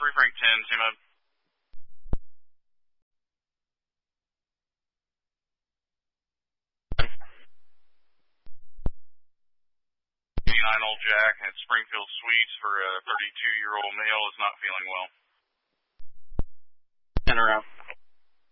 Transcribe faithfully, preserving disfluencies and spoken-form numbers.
three Frank ten, same up. eighty-nine Old Jack at Springfield Suites for a thirty-two-year-old male is not feeling well. ten around.